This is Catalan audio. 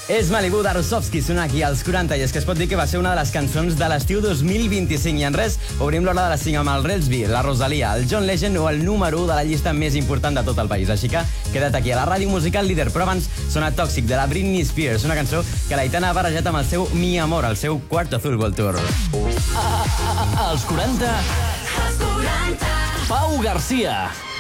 És Malibu de Rusovski, sona aquí als 40, i és que es pot dir que va ser una de les cançons de l'estiu 2025. I en res, obrim l'hora de les 5 amb el Relsby, la Rosalia, el John Legend o el número 1 de la llista més important de tot el país. Així que queda't aquí a la ràdio musical líder. Però abans sona Toxic, de la Britney Spears, una cançó que l'Aitana ha barrejat amb el seu Mi Amor, el seu Cuarto Azul World Tour. Als 40... Pau Garcia.